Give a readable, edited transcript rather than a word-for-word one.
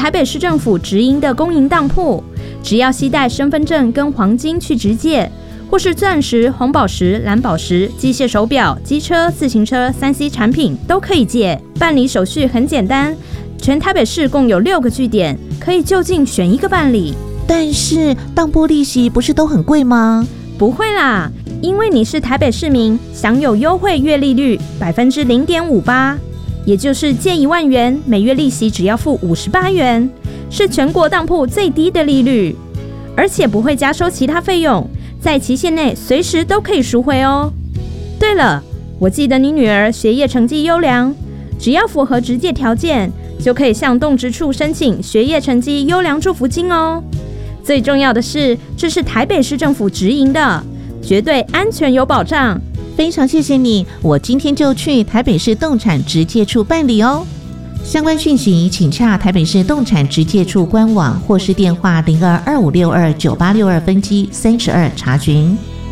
台北市政府直营的公营当铺，只要携带身份证跟黄金去直借，或是钻石、红宝石、蓝宝石、机械手表、机车、自行车、3C 产品都可以借。办理手续很简单，全台北市共有6个据点，可以就近选一个办理。 但是当铺利息不是都很贵吗？ 不会啦，因为你是台北市民，享有优惠月利率0.58%，也就是借1万元，每月利息只要付58元，是全国当铺最低的利率，而且不会加收其他费用，在期限内随时都可以赎回哦。对了，我记得你女儿学业成绩优良，只要符合直借条件，就可以向动职处申请学业成绩优良祝福金哦。最重要的是，这是台北市政府直营的，绝对安全有保障。 非常谢谢你，我今天就去台北市动产直借处办理哦。相关讯息请洽台北市动产直借处官网或是电话0225629862分机32查询。